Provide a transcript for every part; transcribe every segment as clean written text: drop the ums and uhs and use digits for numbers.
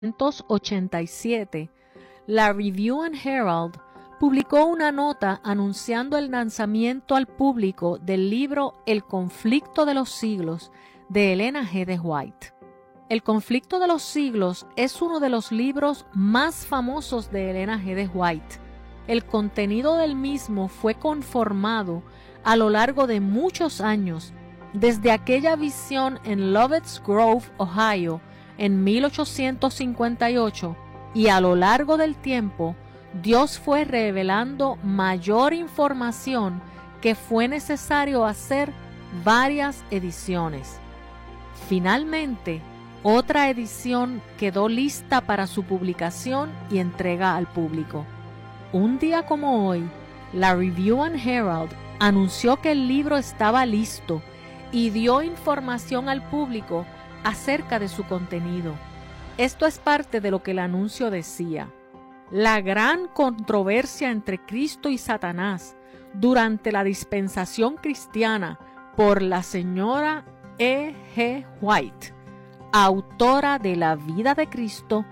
1987, la Review and Herald publicó una nota anunciando el lanzamiento al público del libro El conflicto de los siglos de Elena G. de White. El conflicto de los siglos es uno de los libros más famosos de Elena G. de White. El contenido del mismo fue conformado a lo largo de muchos años, desde aquella visión en Lovett's Grove, Ohio, en 1858, y a lo largo del tiempo, Dios fue revelando mayor información que fue necesario hacer varias ediciones. Finalmente, otra edición quedó lista para su publicación y entrega al público. Un día como hoy, la Review and Herald anunció que el libro estaba listo y dio información al público acerca de su contenido. Esto es parte de lo que el anuncio decía. La gran controversia entre Cristo y Satanás durante la dispensación cristiana por la señora E. G. White, autora de La vida de Cristo,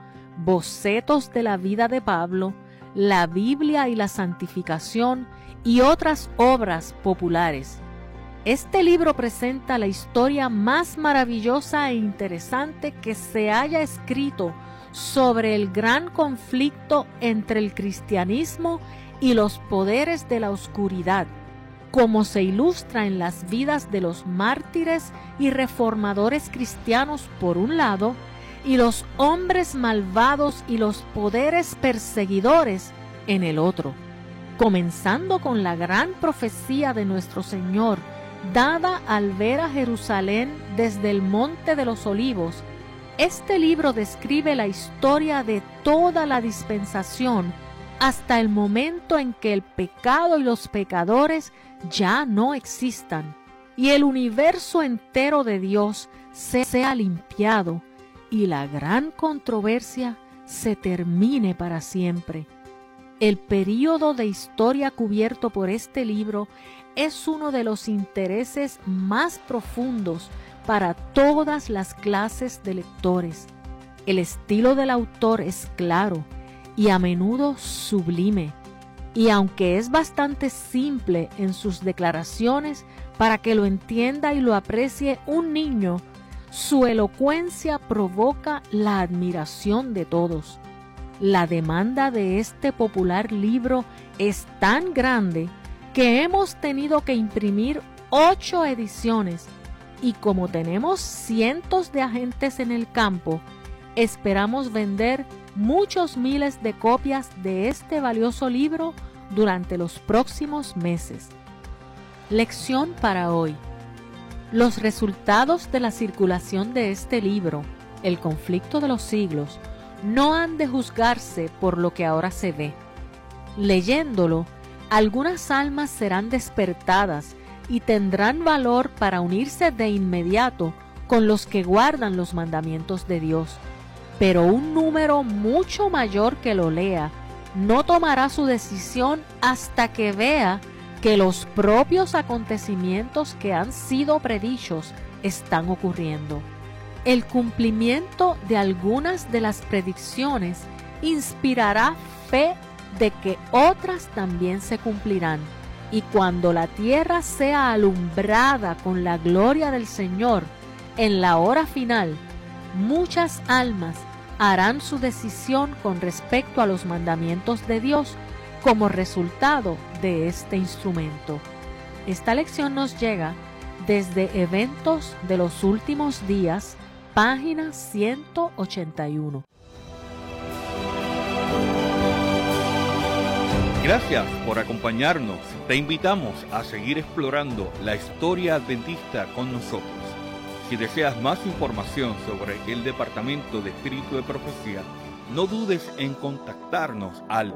Bocetos de la vida de Pablo, la Biblia y la santificación y otras obras populares. Este libro presenta la historia más maravillosa e interesante que se haya escrito sobre el gran conflicto entre el cristianismo y los poderes de la oscuridad, como se ilustra en las vidas de los mártires y reformadores cristianos por un lado, y los hombres malvados y los poderes perseguidores en el otro, comenzando con la gran profecía de nuestro Señor, dada al ver a Jerusalén desde el Monte de los Olivos. Este libro describe la historia de toda la dispensación hasta el momento en que el pecado y los pecadores ya no existan y el universo entero de Dios sea limpiado y la gran controversia se termine para siempre. El período de historia cubierto por este libro es uno de los intereses más profundos para todas las clases de lectores. El estilo del autor es claro y a menudo sublime, y aunque es bastante simple en sus declaraciones para que lo entienda y lo aprecie un niño, su elocuencia provoca la admiración de todos. La demanda de este popular libro es tan grande que hemos tenido que imprimir 8 ediciones, y como tenemos cientos de agentes en el campo, esperamos vender muchos miles de copias de este valioso libro durante los próximos meses. Lección para hoy. Los resultados de la circulación de este libro, El conflicto de los siglos, no han de juzgarse por lo que ahora se ve. Leyéndolo, algunas almas serán despertadas y tendrán valor para unirse de inmediato con los que guardan los mandamientos de Dios. Pero un número mucho mayor que lo lea no tomará su decisión hasta que vea que los propios acontecimientos que han sido predichos están ocurriendo. El cumplimiento de algunas de las predicciones inspirará fe de que otras también se cumplirán. Y cuando la tierra sea alumbrada con la gloria del Señor, en la hora final, muchas almas harán su decisión con respecto a los mandamientos de Dios como resultado de este instrumento. Esta lección nos llega desde Eventos de los Últimos Días, página 181. Gracias por acompañarnos. Te invitamos a seguir explorando la historia adventista con nosotros. Si deseas más información sobre el Departamento de Espíritu de Profecía, no dudes en contactarnos al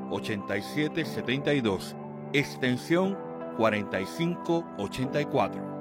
787-831-8772, extensión 4584.